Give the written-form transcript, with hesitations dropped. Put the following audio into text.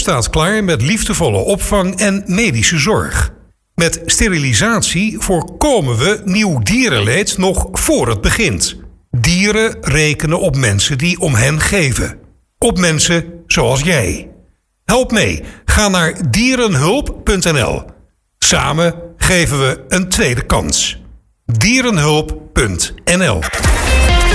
staat klaar met liefdevolle opvang en medische zorg. Met sterilisatie voorkomen we nieuw dierenleed nog voor het begint. Dieren rekenen op mensen die om hen geven. Op mensen zoals jij. Help mee. Ga naar dierenhulp.nl. Samen geven we een tweede kans. Dierenhulp.nl